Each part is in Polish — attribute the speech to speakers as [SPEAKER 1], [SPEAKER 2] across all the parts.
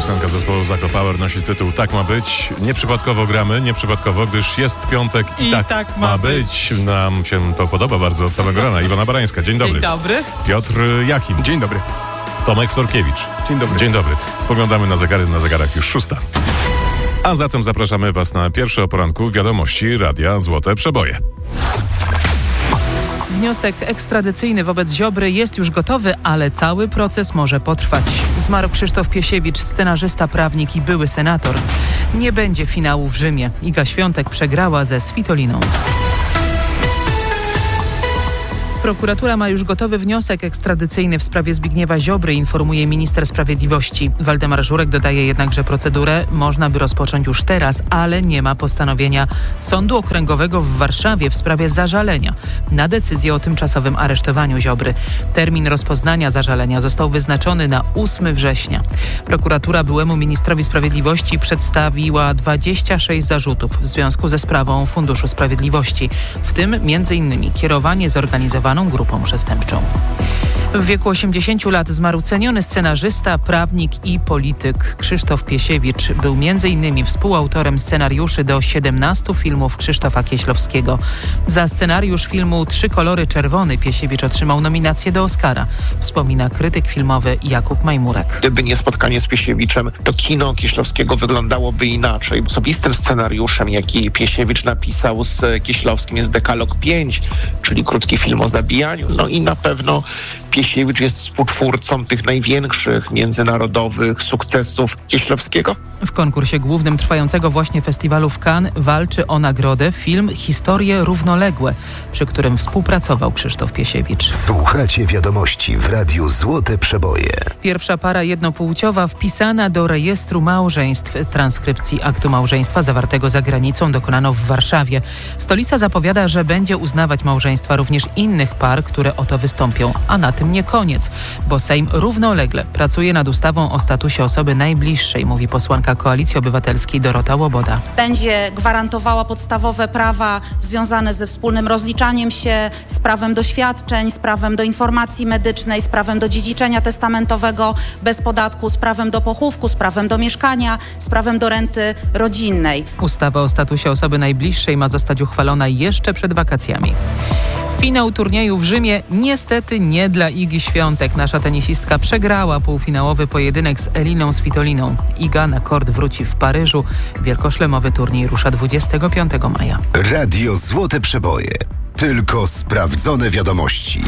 [SPEAKER 1] Piosenka zespołu Zako Power nosi tytuł Tak ma być. Nieprzypadkowo gramy, nieprzypadkowo, gdyż jest piątek i tak ma być. Nam się to podoba bardzo od samego rana. Iwona Barańska, dzień dobry.
[SPEAKER 2] Dzień dobry.
[SPEAKER 1] Piotr Jachim.
[SPEAKER 3] Dzień dobry.
[SPEAKER 1] Tomek Florkiewicz.
[SPEAKER 3] Dzień dobry.
[SPEAKER 1] Dzień dobry. Spoglądamy na zegary, na zegarach już 6. A zatem zapraszamy Was na pierwsze o poranku wiadomości Radia Złote Przeboje.
[SPEAKER 2] Wniosek ekstradycyjny wobec Ziobry jest już gotowy, ale cały proces może potrwać. Zmarł Krzysztof Piesiewicz, scenarzysta, prawnik i były senator. Nie będzie finału w Rzymie. Iga Świątek przegrała ze Svitoliną. Prokuratura ma już gotowy wniosek ekstradycyjny w sprawie Zbigniewa Ziobry, informuje minister sprawiedliwości. Waldemar Żurek dodaje jednak, że procedurę można by rozpocząć już teraz, ale nie ma postanowienia Sądu Okręgowego w Warszawie w sprawie zażalenia na decyzję o tymczasowym aresztowaniu Ziobry. Termin rozpoznania zażalenia został wyznaczony na 8 września. Prokuratura byłemu ministrowi sprawiedliwości przedstawiła 26 zarzutów w związku ze sprawą Funduszu Sprawiedliwości, w tym m.in. kierowanie zorganizowaną grupą przestępczą. W wieku 80 lat zmarł ceniony scenarzysta, prawnik i polityk Krzysztof Piesiewicz. Był m.in. współautorem scenariuszy do 17 filmów Krzysztofa Kieślowskiego. Za scenariusz filmu Trzy kolory czerwony Piesiewicz otrzymał nominację do Oscara, wspomina krytyk filmowy Jakub Majmurek.
[SPEAKER 4] Gdyby nie spotkanie z Piesiewiczem, to kino Kieślowskiego wyglądało oinaczej. Osobistym scenariuszem, jaki Piesiewicz napisał z Kieślowskim, jest Dekalog 5, czyli krótki film o zabijaniu. No i na pewno Piesiewicz jest współtwórcą tych największych międzynarodowych sukcesów Kieślowskiego.
[SPEAKER 2] W konkursie głównym trwającego właśnie festiwalu w Cannes walczy o nagrodę film Historie równoległe, przy którym współpracował Krzysztof Piesiewicz.
[SPEAKER 5] Słuchacie wiadomości w Radiu Złote Przeboje.
[SPEAKER 2] Pierwsza para jednopłciowa wpisana do rejestru małżeństw. Transkrypcji aktu małżeństwa zawartego za granicą dokonano w Warszawie. Stolica zapowiada, że będzie uznawać małżeństwa również innych par, które o to wystąpią. A na tym nie koniec, bo Sejm równolegle pracuje nad ustawą o statusie osoby najbliższej, mówi posłanka Koalicji Obywatelskiej Dorota Łoboda.
[SPEAKER 6] Będzie gwarantowała podstawowe prawa związane ze wspólnym rozliczaniem się, z prawem do świadczeń, z prawem do informacji medycznej, z prawem do dziedziczenia testamentowego bez podatku, z prawem do pochówku, z prawem do mieszkania, z prawem do renty rodzinnej.
[SPEAKER 2] Ustawa o statusie osoby najbliższej ma zostać uchwalona jeszcze przed wakacjami. Finał turnieju w Rzymie niestety nie dla Igi Świątek. Nasza tenisistka przegrała półfinałowy pojedynek z Eliną Svitoliną. Iga na kort wróci w Paryżu. Wielkoszlemowy turniej rusza 25 maja.
[SPEAKER 5] Radio Złote Przeboje. Tylko sprawdzone wiadomości.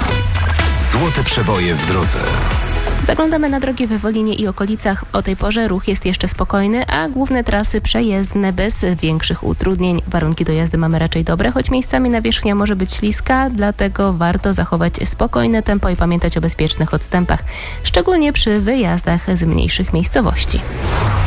[SPEAKER 5] Złote Przeboje w drodze.
[SPEAKER 7] Zaglądamy na drogi w Wolinie i okolicach. O tej porze ruch jest jeszcze spokojny, a główne trasy przejezdne bez większych utrudnień. Warunki do jazdy mamy raczej dobre, choć miejscami nawierzchnia może być śliska, dlatego warto zachować spokojne tempo i pamiętać o bezpiecznych odstępach, szczególnie przy wyjazdach z mniejszych miejscowości.